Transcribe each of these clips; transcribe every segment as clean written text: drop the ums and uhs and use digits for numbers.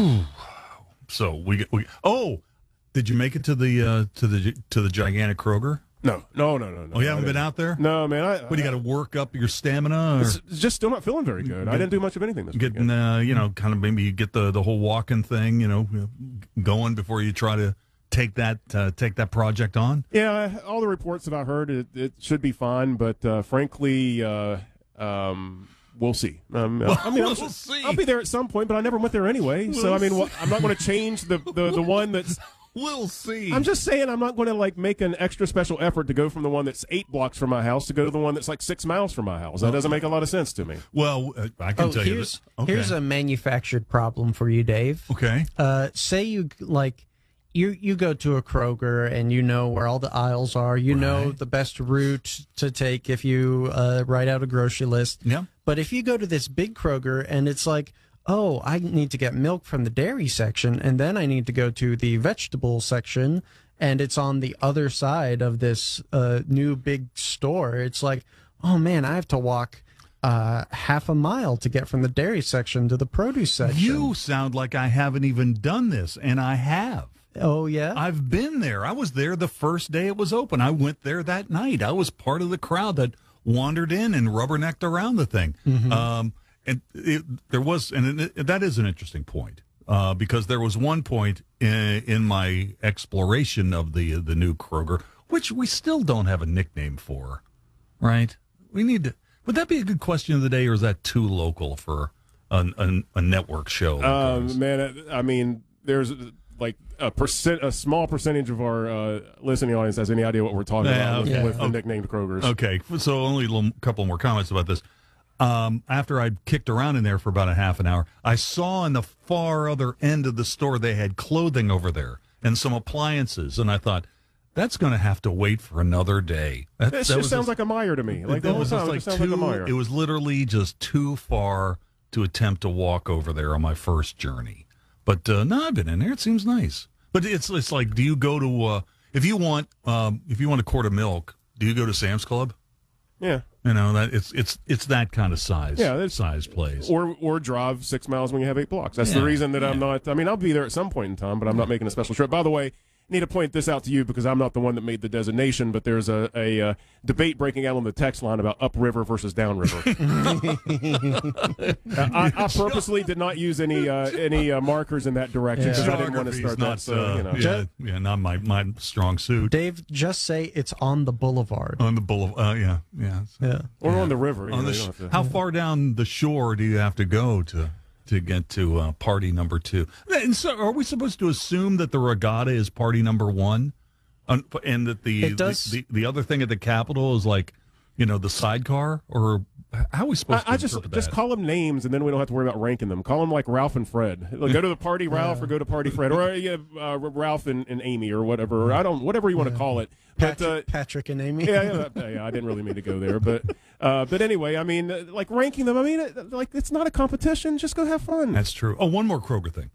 So we did you make it to the gigantic Kroger? No. Oh, you haven't been out there? No, man. What, do you got to work up your stamina? Or? It's just still not feeling very good. I didn't do much of anything this weekend. Kind of maybe you get the whole walking thing, going before you try to take that project on. Yeah, all the reports that I heard, it should be fine, but frankly, we'll see. We'll see. I'll be there at some point, but I never went there anyway. So I'm not going to change the one that's. We'll see. I'm just saying I'm not going to make an extra special effort to go from the one that's 8 blocks from my house to go to the one that's 6 miles from my house. That doesn't make a lot of sense to me. Well, I can tell you this. Okay. Here's a manufactured problem for you, Dave. Okay. Say you you go to a Kroger and you know where all the aisles are. You know the best route to take if you write out a grocery list. Yeah. But if you go to this big Kroger and it's oh, I need to get milk from the dairy section, and then I need to go to the vegetable section, and it's on the other side of this new big store. It's oh, man, I have to walk half a mile to get from the dairy section to the produce section. You sound like I haven't even done this, and I have. Oh, yeah? I've been there. I was there the first day it was open. I went there that night. I was part of the crowd that wandered in and rubbernecked around the thing. Mm-hmm. That is an interesting point because there was one point in my exploration of the new Kroger, which we still don't have a nickname for, right? We need to. Would that be a good question of the day, or is that too local for a network show? Man, I mean, there's a small percentage of our listening audience has any idea what we're talking about with the nicknamed Krogers. Okay, so only a couple more comments about this. After I'd kicked around in there for about a half an hour, I saw in the far other end of the store they had clothing over there and some appliances, and I thought, that's going to have to wait for another day. It just sounds like a Meijer to me. Like a Meijer. It was literally just too far to attempt to walk over there on my first journey. But no, I've been in there. It seems nice. But it's like, do you go to if you want a quart of milk, do you go to Sam's Club? Yeah. That it's that kind of size. Yeah, size place. Or drive 6 miles when you have 8 blocks. That's the reason that I'm not. I mean, I'll be there at some point in time, but I'm not making a special trip. By the way, I need to point this out to you because I'm not the one that made the designation, but there's a debate breaking out on the text line about upriver versus downriver. I purposely did not use any markers in that direction because I didn't want to start that. Not my strong suit. Dave, just say it's on the boulevard. On the boulevard, or on the river. How far down the shore do you have to go to get to party number 2? And so, are we supposed to assume that the regatta is party number 1, and that the other thing at the Capitol is the sidecar, or how are we supposed to interpret that? Just call them names, and then we don't have to worry about ranking them. Call them like Ralph and Fred. Go to the party Ralph, or go to party Fred, or Ralph and Amy, or whatever. Whatever you want to call it. Patrick and Amy. Yeah, I didn't really mean to go there, but anyway, I mean, ranking them. I mean, it's not a competition. Just go have fun. That's true. Oh, one more Kroger thing.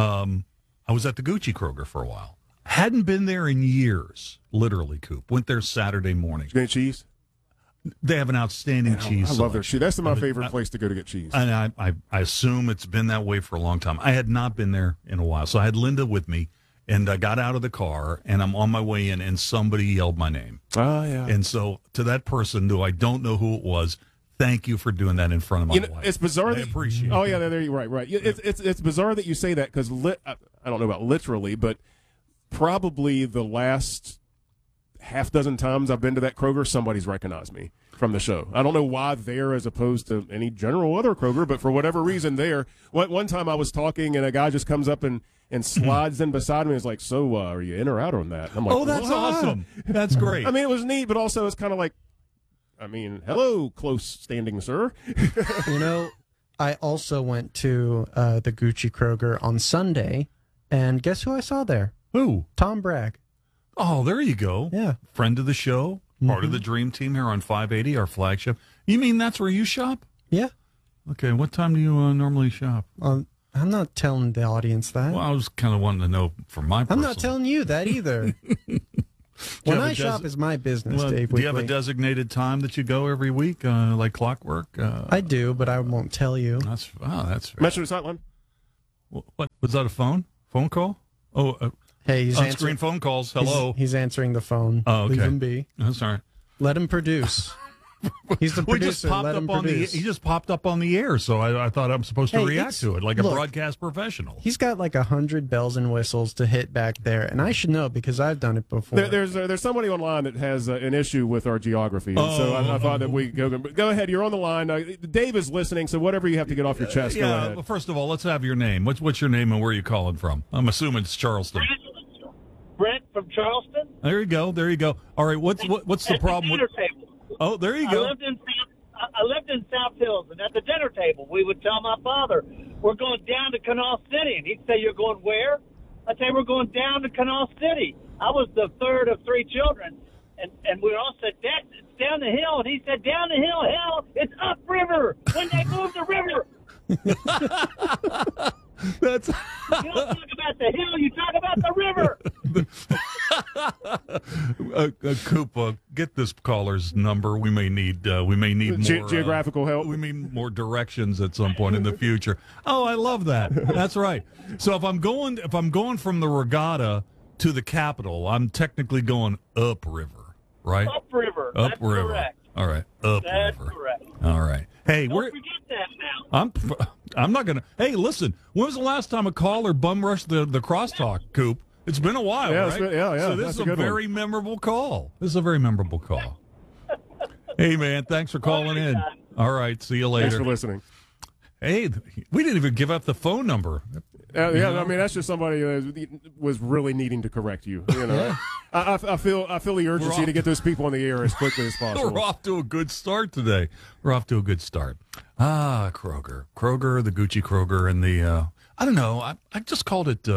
I was at the Gucci Kroger for a while. Hadn't been there in years. Literally, Coop. Went there Saturday morning. Did you get cheese? They have an outstanding cheese. I love their cheese. That's my favorite place to go to get cheese. And I assume it's been that way for a long time. I had not been there in a while, so I had Linda with me. And I got out of the car, and I'm on my way in, and somebody yelled my name. Oh, yeah. And so to that person, though I don't know who it was, thank you for doing that in front of my wife. It's bizarre. I appreciate it. Oh, yeah, there you right. It's bizarre that you say that because I don't know about literally, but probably the last half dozen times I've been to that Kroger, somebody's recognized me from the show. I don't know why there as opposed to any general other Kroger, but for whatever reason there. One time I was talking, and a guy just comes up and slides in beside me and is like, so are you in or out on that? I'm like, oh, that's awesome. That's great. I mean, it was neat, but also it's kind of like, hello, close standing sir. I also went to the Gucci Kroger on Sunday, and guess who I saw there? Who? Tom Bragg. Oh, there you go. Yeah. Friend of the show, part of the Dream Team here on 580, our flagship. You mean that's where you shop? Yeah. Okay, what time do you normally shop? I'm not telling the audience that. Well, I was kind of wanting to know for my personal. I'm not telling you that either. When I shop is my business, Dave. Do you have a designated time that you go every week, like clockwork? I do, but I won't tell you. That's fair. Metro Hotline. What? Was that a phone call? Oh, Hey, he's on-screen phone calls. Hello. He's answering the phone. Oh, okay. Leave him be. I'm sorry. Let him produce. He's the producer. Let him produce. He just popped up on the air, so I thought I'm supposed to react to it like a look, broadcast professional. He's got like 100 bells and whistles to hit back there, and I should know because I've done it before. There's somebody online that has an issue with our geography, and so I thought that we go ahead. You're on the line. Dave is listening, so whatever you have to get off your chest, go ahead. Well, first of all, let's have your name. What's your name and where are you calling from? I'm assuming it's Charleston. Brent from Charleston. There you go. All right, what's the problem with? Oh, there you go. I lived in South Hills, and at the dinner table, we would tell my father, "We're going down to Canal City," and he'd say, "You're going where?" I'd say, "We're going down to Canal City." I was the third of three children, and we all said, "Dad, it's down the hill," and he said, "Down the hill, hell, it's upriver when they move the river." That's You don't talk about the hill, you talk about the river. Coop, get this caller's number. We may need more geographical help. We need more directions at some point in the future. Oh, I love that. That's right. So if I'm going from the Regatta to the Capitol, I'm technically going upriver, right? Upriver. Up That's river. correct. All right. Upriver. That's correct. All right. Hey, Don't forget that now. I'm not gonna. Hey, listen. When was the last time a caller bum rushed the crosstalk, Coop? It's been a while, Yeah, right? yeah. So this That's is a a good one. very memorable call. Hey, man, thanks for calling in. All right, see you later. Thanks for listening. Hey, we didn't even give up the phone number. Yeah, I mean that's just somebody who was really needing to correct you. You know, I feel the urgency to get those people on the air as quickly as possible. We're off to a good start today. Kroger, the Gucci Kroger, and the I don't know. I just called it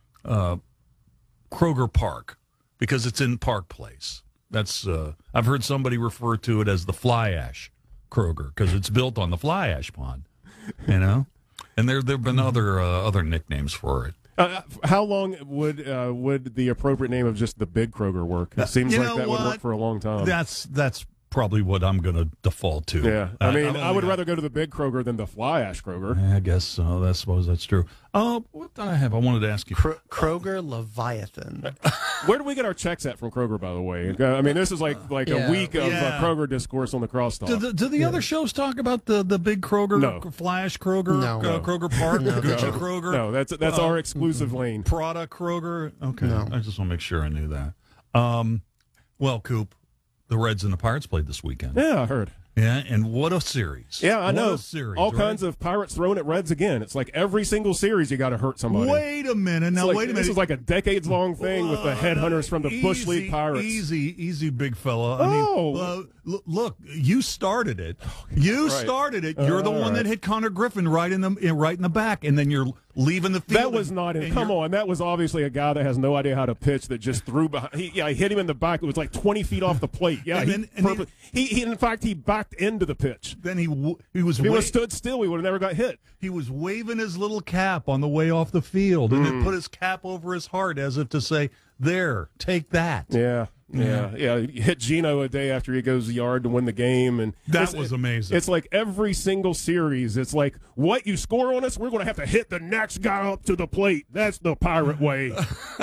Kroger Park because it's in Park Place. That's I've heard somebody refer to it as the Fly Ash Kroger because it's built on the fly ash pond. You know, and there've been other nicknames for it. How long would the appropriate name of just the Big Kroger work? It seems like that would work for a long time. That's probably what I'm going to default to. Yeah, I mean, I would rather go to the Big Kroger than the Fly Ash Kroger. I guess so. I suppose that's true. What did I have? I wanted to ask you. Kroger Leviathan. Where do we get our checks at from Kroger, by the way? I mean, this is like a week of Kroger discourse on the crosstalk. Do the other shows talk about the Big Kroger, No. Flash Kroger, No. Kroger Park, Gucci Kroger? No, that's our exclusive lane. Prada Kroger? Okay. No. I just want to make sure I knew that. Well, Coop, the Reds and the Pirates played this weekend. Yeah, I heard. Yeah, and what a series. Yeah, I know. What a series, all right? kinds of Pirates thrown at Reds again. It's like every single series you got to hurt somebody. Wait a minute. Now, wait a minute. This is like a decades-long thing with the headhunters from the Bush League Pirates. Easy, big fella. Oh. Look, you started it. You started it. You're the one that hit Connor Griffin right in the back, and then you're leaving the field. That was not him. Come on. That was obviously a guy that has no idea how to pitch that just threw behind. He hit him in the back. It was like 20 feet off the plate. Yeah, he in fact, he backed into the pitch. Then he was if he was stood still, we would have never got hit. He was waving his little cap on the way off the field, and then put his cap over his heart as if to say, "There, take that." Yeah. He hit Gino a day after he goes yard to win the game, and that was amazing. It's like every single series. It's like, what, you score on us, we're going to have to hit the next guy up to the plate. That's the Pirate way.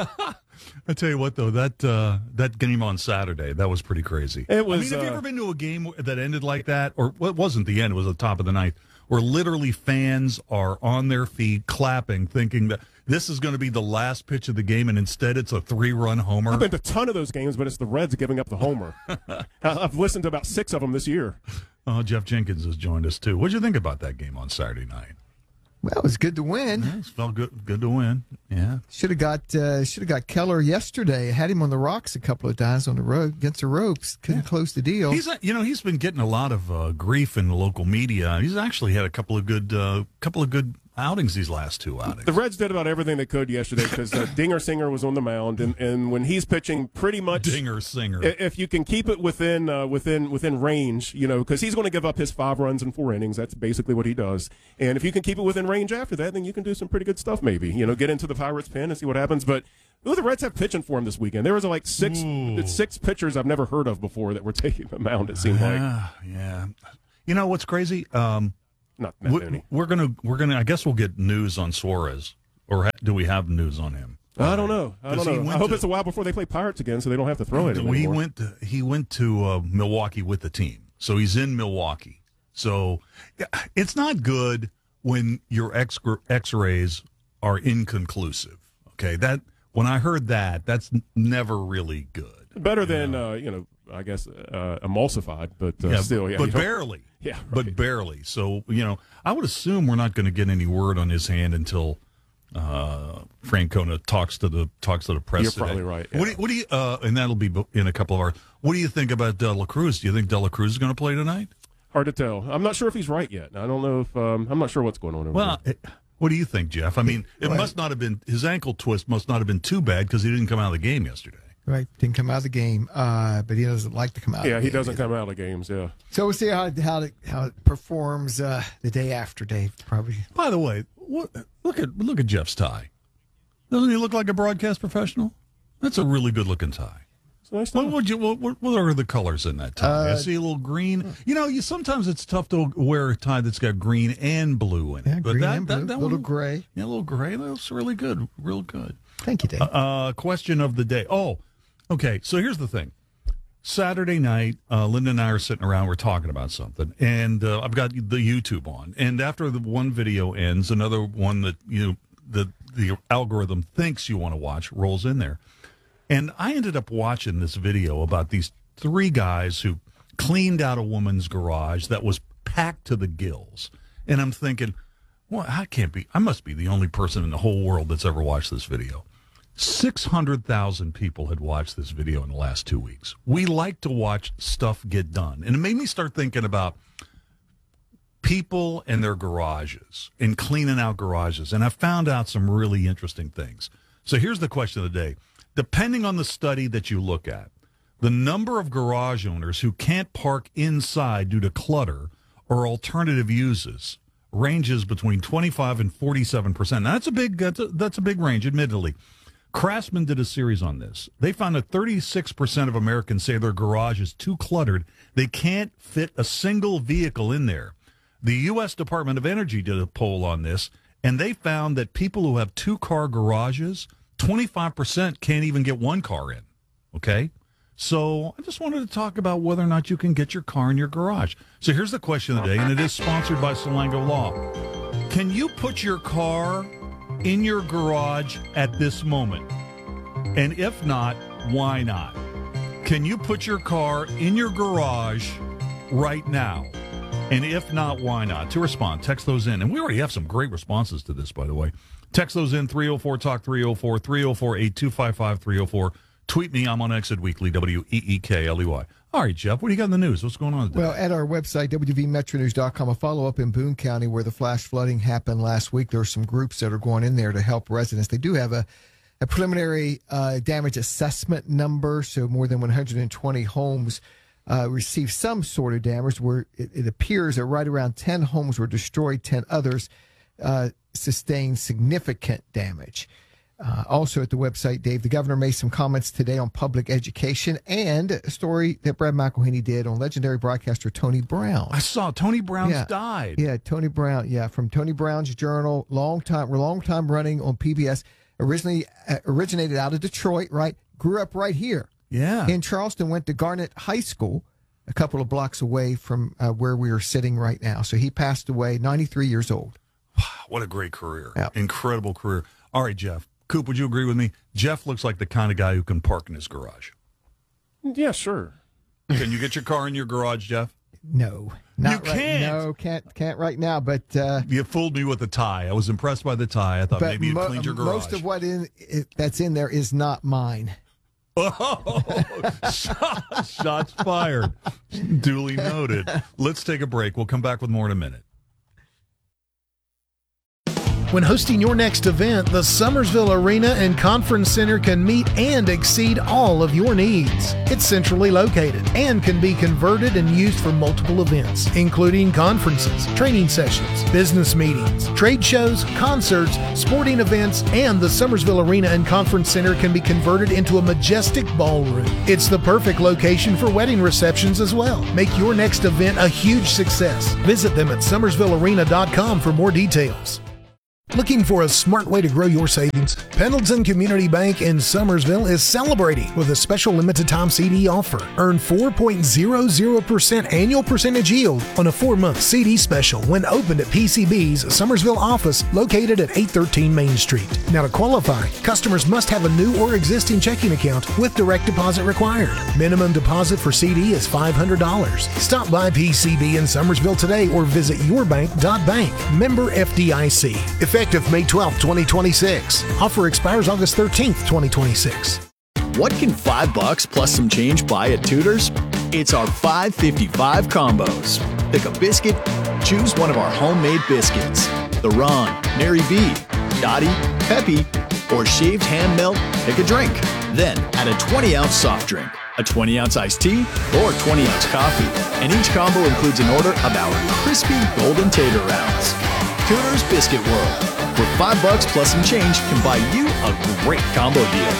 I tell you what, though, that game on Saturday, that was pretty crazy. It was. I mean, have you ever been to a game that ended like that? Or it wasn't the end, it was the top of the ninth, where literally fans are on their feet clapping, thinking that this is going to be the last pitch of the game, and instead it's a 3-run homer? I've been to a ton of those games, but it's the Reds giving up the homer. I've listened to about 6 of them this year. Oh, Jeff Jenkins has joined us, too. What did you think about that game on Saturday night? Well, it was good to win. Yeah, it felt good to win. Yeah, should have got Keller yesterday. Had him on the rocks a couple of times on the road against the ropes. Couldn't close the deal. He's been getting a lot of grief in the local media. He's actually had a couple of good outings these last 2 outings. The Reds did about everything they could yesterday because Dinger Singer was on the mound, and when he's pitching, pretty much Dinger Singer. If you can keep it within range, because he's going to give up his 5 runs in 4 innings. That's basically what he does. And if you can keep it within range after that, then you can do some pretty good stuff. Maybe get into the Pirates' pen and see what happens. But who the Reds have pitching for him this weekend? There was like six pitchers I've never heard of before that were taking the mound. It seemed like. Yeah. You know what's crazy? Not many. We're gonna. I guess we'll get news on Suarez or do we have news on him? I don't know. I hope it's a while before they play Pirates again, so they don't have to throw it anymore. He went to Milwaukee with the team, so he's in Milwaukee. So it's not good when your X-rays are inconclusive. Okay, that when I heard that, that's never really good. Better than I guess emulsified, but still, yeah, but barely. Yeah, right. But barely. So I would assume we're not going to get any word on his hand until Francona talks to the press. You're today. Probably right. Yeah. What do you? And that'll be in a couple of hours. What do you think about De La Cruz? Do you think De La Cruz is going to play tonight? Hard to tell. I'm not sure if he's right yet. I don't know if I'm not sure what's going on over there. What do you think, Jeff? I mean, must not have been his ankle twist must not have been too bad because he didn't come out of the game yesterday. Right, didn't come out of the game, but he doesn't like to come out. Yeah, of he the game doesn't come out of games. Yeah. So we'll see how it performs the day after, Dave. Probably. By the way, look at Jeff's tie. Doesn't he look like a broadcast professional? That's a really good looking tie. Nice tie. What are the colors in that tie? I see a little green. Sometimes it's tough to wear a tie that's got green and blue in it. Yeah, but green and blue, that little one, gray. Yeah, a little gray. That looks really good. Real good. Thank you, Dave. Question of the day. Oh, okay. So here's the thing. Saturday night, Linda and I are sitting around. We're talking about something, and I've got the YouTube on. And after the one video ends, another one that the algorithm thinks you want to watch rolls in there. And I ended up watching this video about these three guys who cleaned out a woman's garage that was packed to the gills. And I'm thinking, well, I must be the only person in the whole world that's ever watched this video. 600,000 people had watched this video in the last 2 weeks. We like to watch stuff get done. And it made me start thinking about people and their garages and cleaning out garages. And I found out some really interesting things. So here's the question of the day. Depending on the study that you look at, the number of garage owners who can't park inside due to clutter or alternative uses ranges between 25 and 47%. Now, that's a big range, admittedly. Craftsman did a series on this. They found that 36% of Americans say their garage is too cluttered. They can't fit a single vehicle in there. The U.S. Department of Energy did a poll on this, and they found that people who have two-car garages, 25% can't even get one car in, okay? So I just wanted to talk about whether or not you can get your car in your garage. So here's the question of the day, and it is sponsored by Salango Law. Can you put your car in your garage at this moment? And if not, why not? Can you put your car in your garage right now? And if not, why not? To respond, text those in. And we already have some great responses to this, by the way. Text those in, 304-TALK, 304, 304-8255, 304. Tweet me. I'm on Exit Weekly, WEEKLEY. All right, Jeff, what do you got in the news? What's going on today? Well, at our website, WVMetroNews.com, a follow-up in Boone County where the flash flooding happened last week. There are some groups that are going in there to help residents. They do have a preliminary damage assessment number, so more than 120 homes received some sort of damage, where it appears that right around 10 homes were destroyed, 10 others sustained significant damage. Also at the website, Dave, the governor made some comments today on public education and a story that Brad McElhaney did on legendary broadcaster Tony Brown. I saw Tony Brown's died. Yeah, Tony Brown. Yeah, from Tony Brown's Journal, long time running on PBS. Originally originated out of Detroit, right? Grew up right here. Yeah. In Charleston, went to Garnet High School, a couple of blocks away from where we are sitting right now. So he passed away, 93 years old. Wow, what a great career. Yeah. Incredible career. All right, Jeff. Coop, would you agree with me? Jeff looks like the kind of guy who can park in his garage. Yeah, sure. Can you get your car in your garage, Jeff? No. Not you right, can't. No, can't right now, but... you fooled me with the tie. I was impressed by the tie. I thought maybe you cleaned your garage. Most of what that's in there is not mine. Oh, shots fired. Duly noted. Let's take a break. We'll come back with more in a minute. When hosting your next event, the Summersville Arena and Conference Center can meet and exceed all of your needs. It's centrally located and can be converted and used for multiple events, including conferences, training sessions, business meetings, trade shows, concerts, sporting events, and the Summersville Arena and Conference Center can be converted into a majestic ballroom. It's the perfect location for wedding receptions as well. Make your next event a huge success. Visit them at SummersvilleArena.com for more details. Looking for a smart way to grow your savings? Pendleton Community Bank in Summersville is celebrating with a special limited time CD offer. Earn 4.00% annual percentage yield on a 4-month CD special when opened at PCB's Summersville office located at 813 Main Street. Now to qualify, customers must have a new or existing checking account with direct deposit required. Minimum deposit for CD is $500. Stop by PCB in Summersville today or visit yourbank.bank. Member FDIC. Effective May 12, 2026. Offer expires August 13th, 2026. What can $5 plus some change buy at Tudor's? It's our $5.55 combos. Pick a biscuit, choose one of our homemade biscuits. The Ron, Mary B, Dottie, Peppy, or shaved ham melt, pick a drink. Then add a 20-ounce soft drink, a 20-ounce iced tea, or 20-ounce coffee. And each combo includes an order of our crispy golden tater rounds. Tudor's Biscuit World, where $5 plus some change can buy you a great combo deal.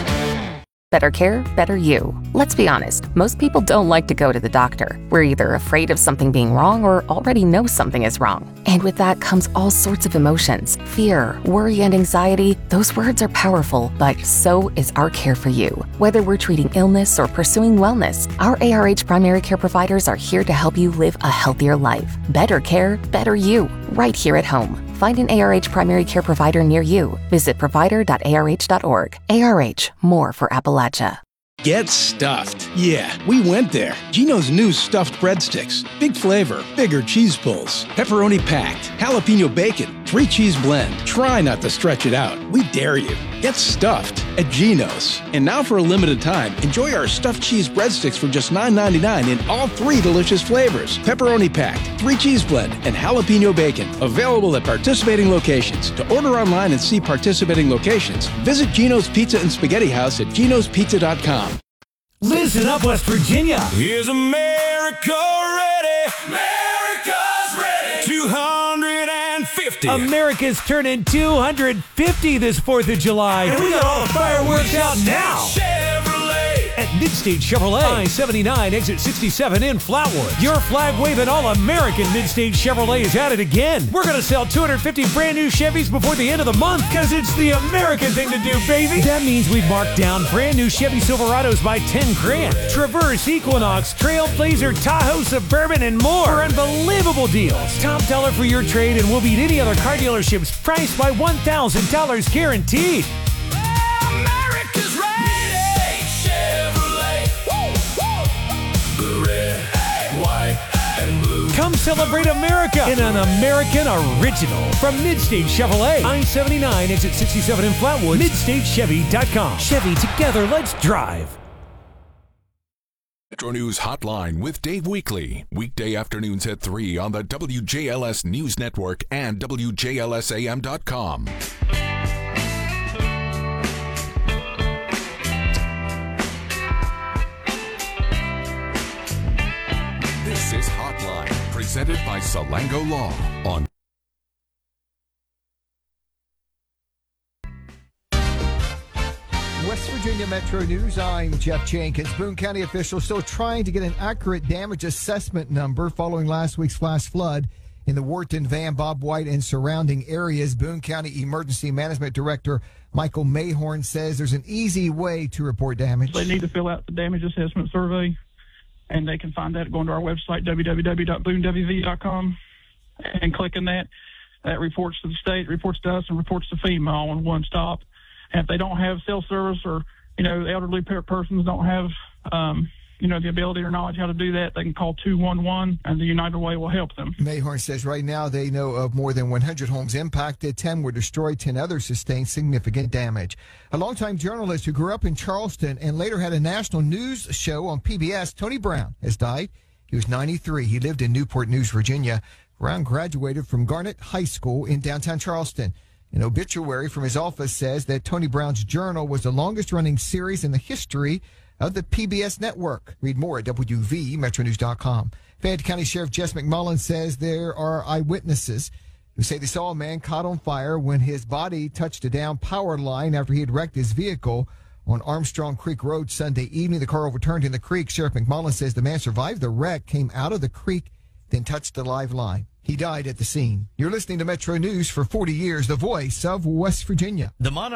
Better care, better you. Let's be honest, most people don't like to go to the doctor. We're either afraid of something being wrong or already know something is wrong. And with that comes all sorts of emotions. Fear, worry, and anxiety. Those words are powerful, but so is our care for you. Whether we're treating illness or pursuing wellness, our ARH primary care providers are here to help you live a healthier life. Better care, better you. Right here at home. Find an ARH primary care provider near you. Visit provider.arh.org. ARH, more for Appalachia. Get stuffed. Yeah, we went there. Geno's new stuffed breadsticks. Big flavor, bigger cheese pulls, pepperoni packed, jalapeno bacon, 3 cheese blend. Try not to stretch it out. We dare you. Get stuffed at Geno's. And now for a limited time, enjoy our stuffed cheese breadsticks for just $9.99 in all 3 delicious flavors. Pepperoni packed, 3 cheese blend, and jalapeno bacon. Available at participating locations. To order online and see participating locations, visit Geno's Pizza and Spaghetti House at genospizza.com. Listen up, West Virginia. Is America ready? America's ready. 250. America's turning 250 this 4th of July. And we got all the fireworks out now. At Midstate Chevrolet, I-79, exit 67 in Flatwood. Your flag-waving all-American Midstate Chevrolet is at it again. We're going to sell 250 brand-new Chevys before the end of the month because it's the American thing to do, baby. That means we've marked down brand-new Chevy Silverados by $10,000. Traverse, Equinox, Trailblazer, Tahoe, Suburban, and more for unbelievable deals. Top dollar for your trade, and we'll beat any other car dealership's price by $1,000 guaranteed. America's ready. Come celebrate America in an American original from Midstate Chevrolet. I-79, exit 67 in Flatwood. MidstateChevy.com. Chevy, together, let's drive. Metro News Hotline with Dave Weekly. Weekday afternoons at 3 on the WJLS News Network and WJLSAM.com. This is Hotline, presented by Salango Law on West Virginia Metro News. I'm Jeff Jenkins. Boone County officials still trying to get an accurate damage assessment number following last week's flash flood in the Wharton, Van, Bob White, and surrounding areas. Boone County Emergency Management Director Michael Mayhorn says there's an easy way to report damage. They need to fill out the damage assessment survey, and they can find that going to our website, www.boonewv.com, and clicking that. That reports to the state, reports to us, and reports to FEMA all in one stop. And if they don't have cell service, or, the elderly persons don't have, the ability or knowledge how to do that, they can call 211, and the United Way will help them. Mayhorn says right now they know of more than 100 homes impacted. 10 were destroyed. 10 others sustained significant damage. A longtime journalist who grew up in Charleston and later had a national news show on PBS, Tony Brown, has died. He was 93. He lived in Newport News, Virginia. Brown graduated from Garnet High School in downtown Charleston. An obituary from his office says that Tony Brown's Journal was the longest-running series in the history of the PBS network. Read more at WVMetroNews.com. Fayette County Sheriff Jess McMullen says there are eyewitnesses who say they saw a man caught on fire when his body touched a down power line after he had wrecked his vehicle on Armstrong Creek Road Sunday evening. The car overturned in the creek. Sheriff McMullen says the man survived the wreck, came out of the creek, then touched the live line. He died at the scene. You're listening to Metro News for 40 years, the voice of West Virginia. The